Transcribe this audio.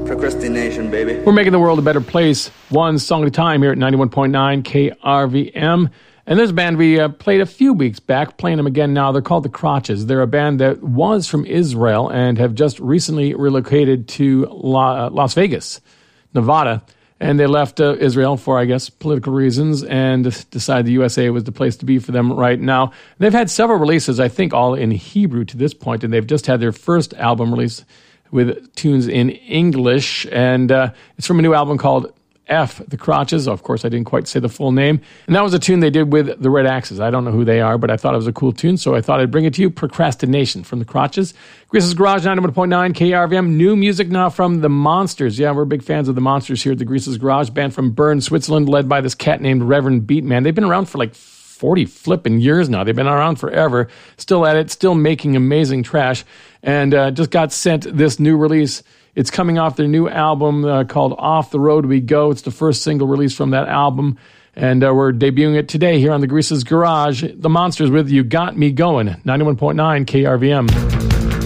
Procrastination, baby. We're making the world a better place, one song at a time here at 91.9 KRVM. And there's a band we played a few weeks back, playing them again now. They're called The Crotches. They're a band that was from Israel and have just recently relocated to Las Vegas, Nevada. And they left Israel for, I guess, political reasons and decided the USA was the place to be for them right now. They've had several releases, I think, all in Hebrew to this point, and they've just had their first album release with tunes in English. And it's from a new album called F, The Crotches. Of course, I didn't quite say the full name. And that was a tune they did with the Red Axes. I don't know who they are, but I thought it was a cool tune, so I thought I'd bring it to you. Procrastination from The Crotches. Grease's Garage, 91.9 KRVM. New music now from The Monsters. Yeah, we're big fans of The Monsters here at the Grease's Garage, band from Bern, Switzerland, led by this cat named Reverend Beatman. They've been around for like 40 flipping years now. They've been around forever, still at it, still making amazing trash, and just got sent this new release. It's coming off their new album called Off the Road We Go. It's the first single release from that album, and we're debuting it today here on the Grease's Garage. The Monsters with You Got Me Going, 91.9 KRVM.